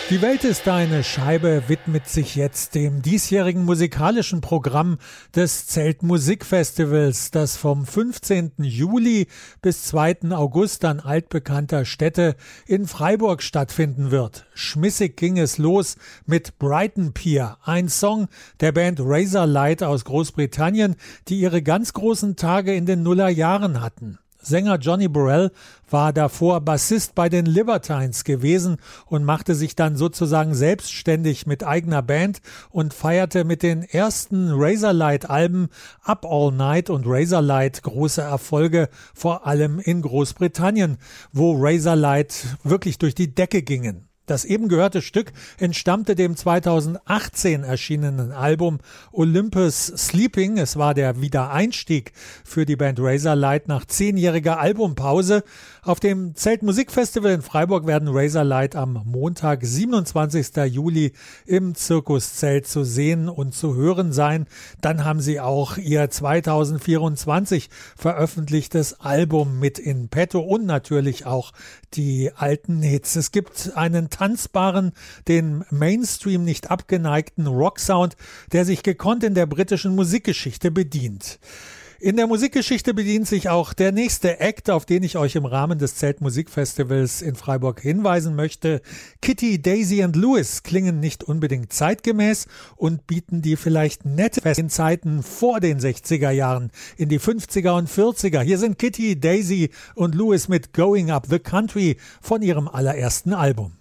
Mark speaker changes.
Speaker 1: Die Welt ist eine Scheibe widmet sich jetzt dem diesjährigen musikalischen Programm des Zeltmusikfestivals, das vom 15. Juli bis 2. August an altbekannter Stätte in Freiburg stattfinden wird. Schmissig ging es los mit Brighton Pier, ein Song der Band Razorlight aus Großbritannien, die ihre ganz großen Tage in den Nullerjahren hatten. Sänger Johnny Burrell war davor Bassist bei den Libertines gewesen und machte sich dann sozusagen selbstständig mit eigener Band und feierte mit den ersten Razorlight-Alben Up All Night und Razorlight große Erfolge, vor allem in Großbritannien, wo Razorlight wirklich durch die Decke gingen. Das eben gehörte Stück entstammte dem 2018 erschienenen Album Olympus Sleeping. Es war der Wiedereinstieg für die Band Razorlight nach 10-jähriger Albumpause. Auf dem Zeltmusikfestival in Freiburg werden Razorlight am Montag, 27. Juli im Zirkuszelt zu sehen und zu hören sein. Dann haben sie auch ihr 2024 veröffentlichtes Album mit in petto und natürlich auch die alten Hits. Es gibt einen tanzbaren, den Mainstream nicht abgeneigten Rocksound, der sich gekonnt in der britischen Musikgeschichte bedient. In der Musikgeschichte bedient sich auch der nächste Act, auf den ich euch im Rahmen des Zeltmusikfestivals in Freiburg hinweisen möchte. Kitty, Daisy and Lewis klingen nicht unbedingt zeitgemäß und bieten die vielleicht nette in Zeiten vor den 60er Jahren, in die 50er und 40er. Hier sind Kitty, Daisy und Lewis mit Going Up the Country von ihrem allerersten Album.